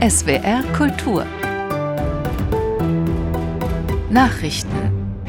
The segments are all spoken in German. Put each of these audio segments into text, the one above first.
SWR Kultur Nachrichten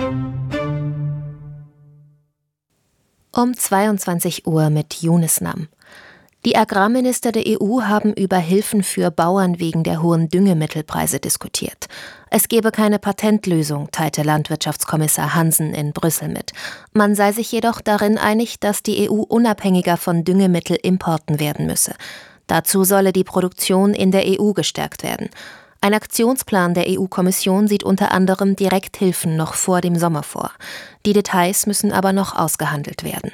Um 22 Uhr mit Yunus Nam. Die Agrarminister der EU haben über Hilfen für Bauern wegen der hohen Düngemittelpreise diskutiert. Es gebe keine Patentlösung, teilte Landwirtschaftskommissar Hansen in Brüssel mit. Man sei sich jedoch darin einig, dass die EU unabhängiger von Düngemittelimporten werden müsse. Dazu solle die Produktion in der EU gestärkt werden. Ein Aktionsplan der EU-Kommission sieht unter anderem Direkthilfen noch vor dem Sommer vor. Die Details müssen aber noch ausgehandelt werden.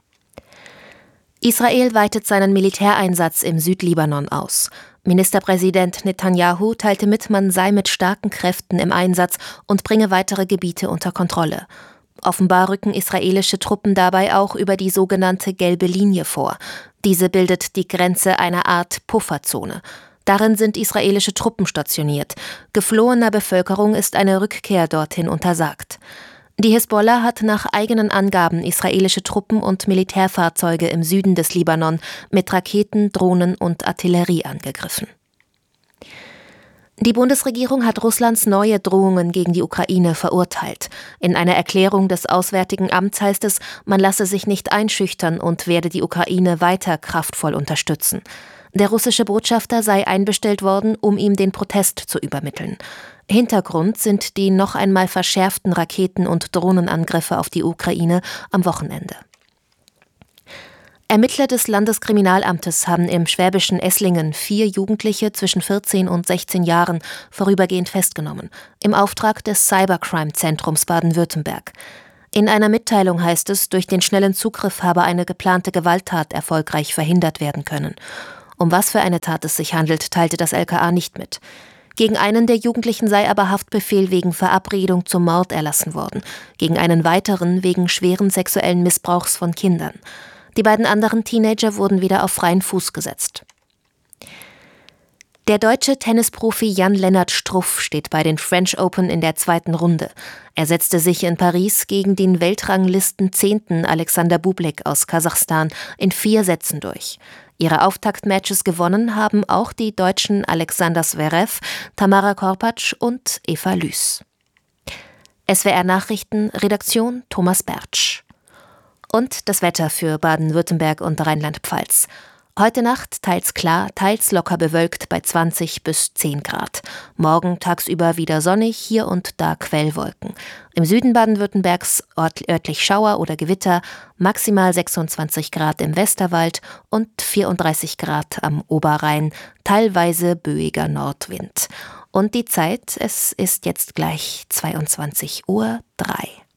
Israel weitet seinen Militäreinsatz im Südlibanon aus. Ministerpräsident Netanyahu teilte mit, man sei mit starken Kräften im Einsatz und bringe weitere Gebiete unter Kontrolle. Offenbar rücken israelische Truppen dabei auch über die sogenannte Gelbe Linie vor. Diese bildet die Grenze einer Art Pufferzone. Darin sind israelische Truppen stationiert. Geflohener Bevölkerung ist eine Rückkehr dorthin untersagt. Die Hisbollah hat nach eigenen Angaben israelische Truppen und Militärfahrzeuge im Süden des Libanon mit Raketen, Drohnen und Artillerie angegriffen. Die Bundesregierung hat Russlands neue Drohungen gegen die Ukraine verurteilt. In einer Erklärung des Auswärtigen Amts heißt es, man lasse sich nicht einschüchtern und werde die Ukraine weiter kraftvoll unterstützen. Der russische Botschafter sei einbestellt worden, um ihm den Protest zu übermitteln. Hintergrund sind die noch einmal verschärften Raketen- und Drohnenangriffe auf die Ukraine am Wochenende. Ermittler des Landeskriminalamtes haben im schwäbischen Esslingen 4 Jugendliche zwischen 14 und 16 Jahren vorübergehend festgenommen, im Auftrag des Cybercrime-Zentrums Baden-Württemberg. In einer Mitteilung heißt es, durch den schnellen Zugriff habe eine geplante Gewalttat erfolgreich verhindert werden können. Um was für eine Tat es sich handelt, teilte das LKA nicht mit. Gegen einen der Jugendlichen sei aber Haftbefehl wegen Verabredung zum Mord erlassen worden, gegen einen weiteren wegen schweren sexuellen Missbrauchs von Kindern. Die beiden anderen Teenager wurden wieder auf freien Fuß gesetzt. Der deutsche Tennisprofi Jan-Lennart Struff steht bei den French Open in der 2. Runde. Er setzte sich in Paris gegen den Weltranglisten 10. Alexander Bublik aus Kasachstan in 4 Sätzen durch. Ihre Auftaktmatches gewonnen haben auch die Deutschen Alexander Zverev, Tamara Korpatsch und Eva Lüß. SWR Nachrichten, Redaktion Thomas Bertsch. Und das Wetter für Baden-Württemberg und Rheinland-Pfalz. Heute Nacht teils klar, teils locker bewölkt bei 20 bis 10 Grad. Morgen tagsüber wieder sonnig, hier und da Quellwolken. Im Süden Baden-Württembergs örtlich Schauer oder Gewitter, maximal 26 Grad im Westerwald und 34 Grad am Oberrhein, teilweise böiger Nordwind. Und die Zeit, es ist jetzt gleich 22:03 Uhr.